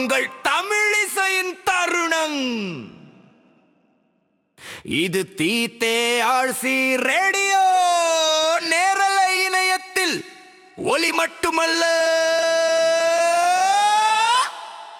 உங்கள் தமிழிசையின் தருணம். இது தீத்தே ஆழ்சி ரேடியோ நேரலை இணையத்தில் ஒலி மட்டுமல்ல